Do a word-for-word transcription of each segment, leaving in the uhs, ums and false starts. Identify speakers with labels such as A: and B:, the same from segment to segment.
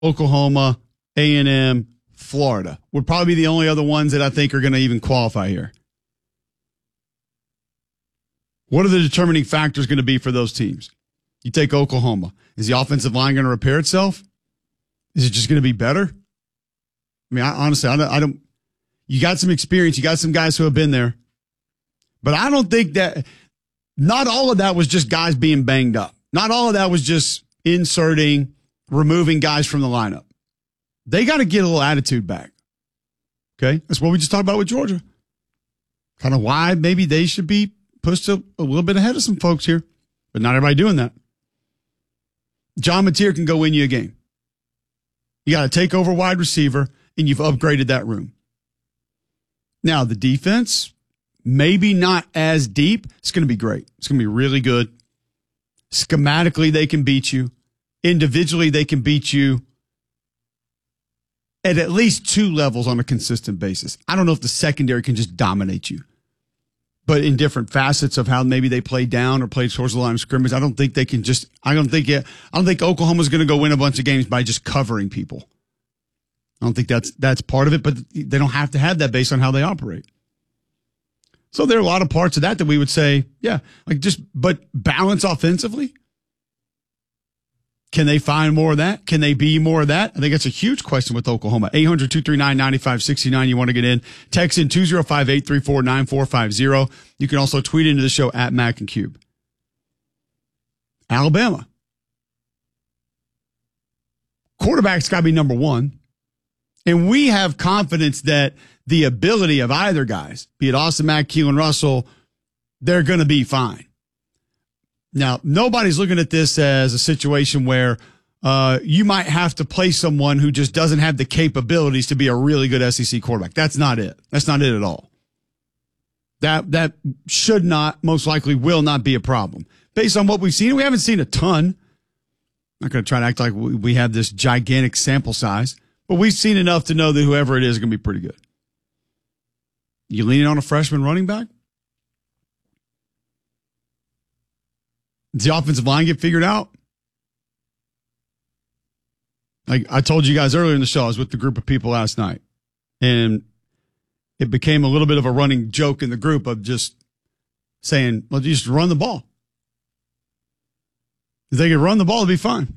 A: Oklahoma, A and M, Florida would probably be the only other ones that I think are going to even qualify here. What are the determining factors going to be for those teams? You take Oklahoma. Is the offensive line going to repair itself? Is it just going to be better? I mean, I, honestly, I don't, I don't. You got some experience. You got some guys who have been there. But I don't think that, not all of that was just guys being banged up. Not all of that was just inserting, removing guys from the lineup. They got to get a little attitude back. Okay? That's what we just talked about with Georgia. Kind of why maybe they should be pushed a, a little bit ahead of some folks here. But not everybody doing that. John Mateer can go win you a game. You got to take over wide receiver, and you've upgraded that room. Now, the defense, maybe not as deep. It's going to be great. It's going to be really good. Schematically, they can beat you. Individually, they can beat you at at least two levels on a consistent basis. I don't know if the secondary can just dominate you. But in different facets of how maybe they play down or play towards the line of scrimmage, I don't think they can just, I don't think, it, I don't think Oklahoma's going to go win a bunch of games by just covering people. I don't think that's, that's part of it, but they don't have to have that based on how they operate. So there are a lot of parts of that that we would say, yeah, like just, but balance offensively. Can they find more of that? Can they be more of that? I think that's a huge question with Oklahoma. eight hundred, two three nine, nine five six nine. You want to get in. Text in two oh five, eight three four, nine four five zero. You can also tweet into the show at Mac and Cube. Alabama. Quarterback's got to be number one. And we have confidence that the ability of either guys, be it Austin Mack, Keelan Russell, they're going to be fine. Now, nobody's looking at this as a situation where uh, you might have to play someone who just doesn't have the capabilities to be a really good S E C quarterback. That's not it. That's not it at all. That that should not, most likely will not be a problem. Based on what we've seen, we haven't seen a ton. I'm not going to try to act like we have this gigantic sample size, but we've seen enough to know that whoever it is is going to be pretty good. You leaning on a freshman running back? Does the offensive line get figured out? Like I told you guys earlier in the show, I was with the group of people last night, and it became a little bit of a running joke in the group of just saying, well, just run the ball. If they could run the ball, it'd be fine.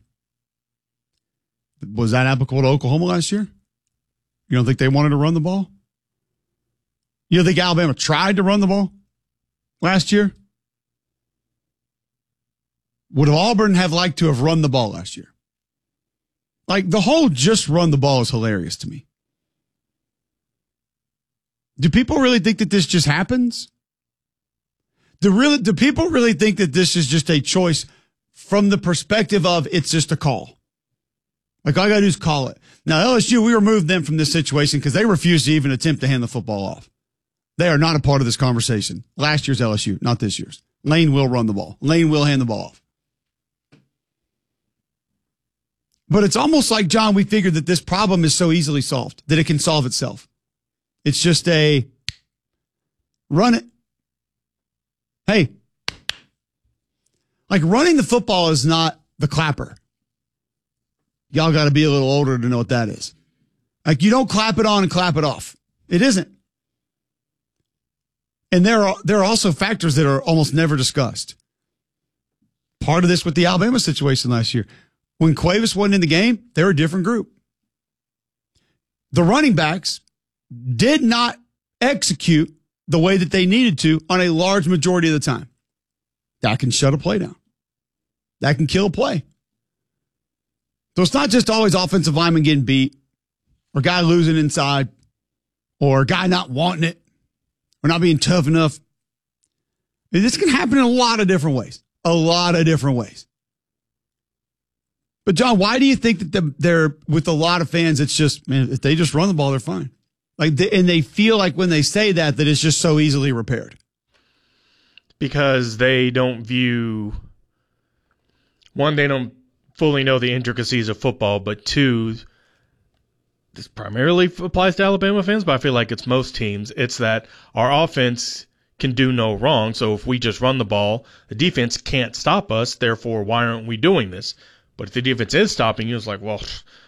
A: Was that applicable to Oklahoma last year? You don't think they wanted to run the ball? You don't think Alabama tried to run the ball last year? Would Auburn have liked to have run the ball last year? Like, the whole just run the ball is hilarious to me. Do people really think that this just happens? Do really, do people really think that this is just a choice from the perspective of it's just a call? Like, all I got to do is call it. Now, L S U, we removed them from this situation because they refused to even attempt to hand the football off. They are not a part of this conversation. Last year's L S U, not this year's. Lane will run the ball. Lane will hand the ball off. But it's almost like, John, we figured that this problem is so easily solved, that it can solve itself. It's just a run it. Hey, like running the football is not the clapper. Y'all got to be a little older to know what that is. Like, you don't clap it on and clap it off. It isn't. And there are, there are also factors that are almost never discussed. Part of this with the Alabama situation last year. When Cuevas wasn't in the game, they're a different group. The running backs did not execute the way that they needed to on a large majority of the time. That can shut a play down. That can kill a play. So it's not just always offensive linemen getting beat, or guy losing inside, or a guy not wanting it, or not being tough enough. This can happen in a lot of different ways. A lot of different ways. But, John, why do you think that they're, with a lot of fans, it's just, man, if they just run the ball, they're fine. Like, they, and they feel like when they say that, that it's just so easily repaired.
B: Because they don't view, one, they don't fully know the intricacies of football, but two, this primarily applies to Alabama fans, but I feel like it's most teams. It's that our offense can do no wrong, so if we just run the ball, the defense can't stop us, therefore why aren't we doing this? But if the defense is stopping you, it's like, well,